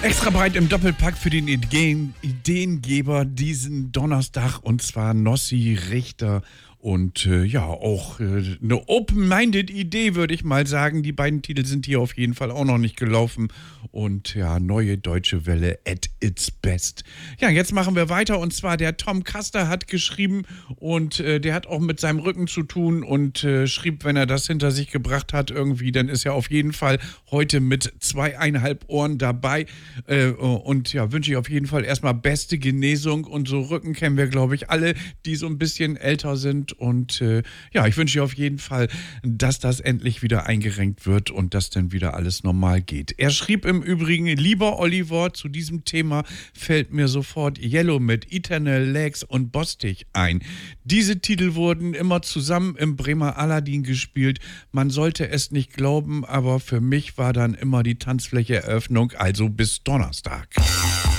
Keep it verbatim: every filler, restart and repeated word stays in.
Extra breit im Doppelpack für den Ideen, Ideengeber diesen Donnerstag, und zwar Nossi Richter. Und äh, ja, auch äh, eine open-minded Idee, würde ich mal sagen. Die beiden Titel sind hier auf jeden Fall auch noch nicht gelaufen. Und ja, neue deutsche Welle at its best. Ja, jetzt machen wir weiter. Und zwar der Tom Kaster hat geschrieben und äh, der hat auch mit seinem Rücken zu tun und äh, schrieb, wenn er das hinter sich gebracht hat irgendwie, dann ist er auf jeden Fall heute mit zweieinhalb Ohren dabei. Äh, und ja, wünsche ich auf jeden Fall erstmal beste Genesung. Und so Rücken kennen wir, glaube ich, alle, die so ein bisschen älter sind. Und äh, ja, ich wünsche dir auf jeden Fall, dass das endlich wieder eingerenkt wird und dass dann wieder alles normal geht. Er schrieb im Übrigen, lieber Oliver, zu diesem Thema fällt mir sofort Yellow mit Eternal Legs und Bostich ein. Diese Titel wurden immer zusammen im Bremer Aladdin gespielt. Man sollte es nicht glauben, aber für mich war dann immer die Tanzfläche Eröffnung, also bis Donnerstag.